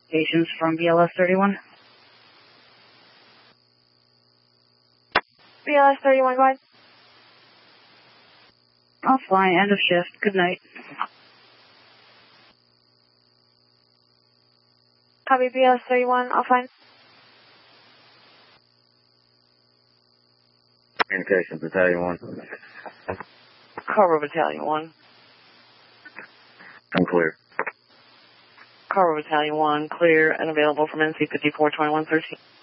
Patients from BLS 31. BLS 31, go ahead. Offline, end of shift. Good night. Copy BLS 31, offline. Communication, Battalion 1. Carver Battalion 1. I'm clear. Carver Battalion 1, clear and available from NC 542113.